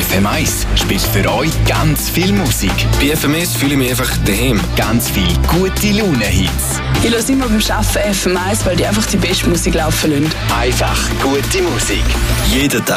FM1 spielt für euch ganz viel Musik. Bei FM1 fühle ich mich einfach daheim. Ganz viel gute Laune-Hits. Ich höre immer beim Arbeiten FM1, weil die einfach die beste Musik laufen lassen. Einfach gute Musik. Jeden Tag